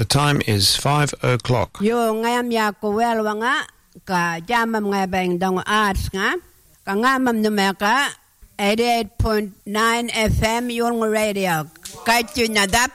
The time is 5:00. Yo ngayam ya ko wel wanga ka jamam ngabeng dong arts nga ka ngamam numeka 88.9 FM yung radio. Kay nadap